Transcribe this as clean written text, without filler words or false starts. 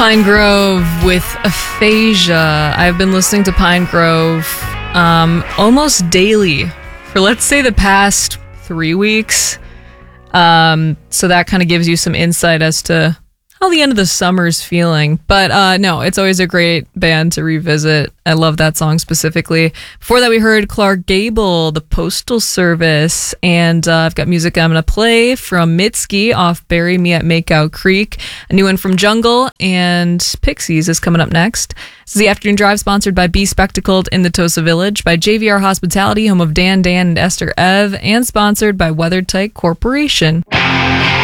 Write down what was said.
Pine Grove with Aphasia. I've been listening to Pine Grove almost daily for, let's say, the past 3 weeks. So that kind of gives you some insight as to how the end of the summer's feeling. But no, it's always a great band to revisit. I love that song specifically. Before that, we heard Clark Gable, The Postal Service, and I've got music I'm going to play from Mitski off Bury Me at Makeout Creek. A new one from Jungle, and Pixies is coming up next. This is the Afternoon Drive, sponsored by Be Spectacled in the Tosa Village, by JVR Hospitality, home of Dan, and Esther Ev, and sponsored by WeatherTight Corporation.